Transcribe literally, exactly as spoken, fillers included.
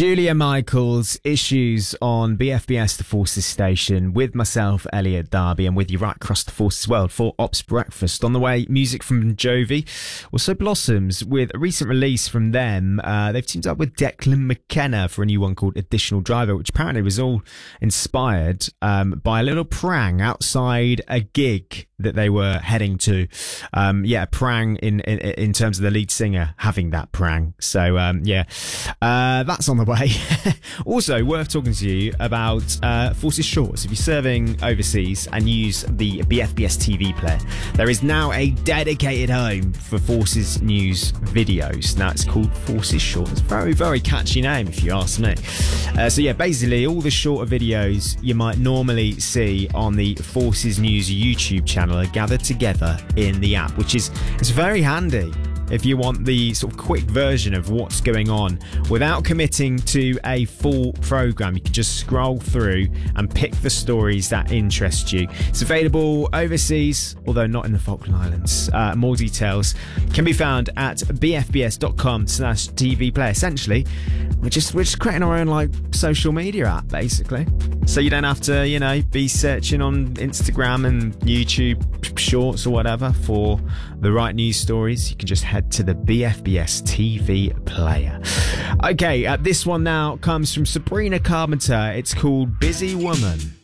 Julia Michaels, Issues on B F B S The Forces station with myself, Elliot Darby, and with you right across the Forces world for Ops Breakfast. On the way, music from Jovi. Also Blossoms with a recent release from them. Uh, they've teamed up with Declan McKenna for a new one called Additional Driver, which apparently was all inspired um, by a little prang outside a gig that they were heading to. Um, yeah, prang in, in in terms of the lead singer having that prang. So um, yeah, uh, that's on the way. Also, worth talking to you about uh, Forces Shorts. If you're serving overseas and use the B F B S T V player, there is now a dedicated home for Forces News videos. Now it's called Forces Shorts. Very, very catchy name if you ask me. Uh, so yeah, basically all the shorter videos you might normally see on the Forces News YouTube channel are gathered together in the app, which is it's very handy if you want the sort of quick version of what's going on without committing to a full program. You can just scroll through and pick the stories that interest you. It's available overseas, although not in the Falkland Islands. Uh, more details can be found at bfbs.com slash TV play. Essentially, we're just we're just creating our own like social media app, basically. So you don't have to, you know, be searching on Instagram and YouTube Shorts or whatever for the right news stories. You can just head to the B F B S T V player. Okay, uh, this one now comes from Sabrina Carpenter. It's called Busy Woman.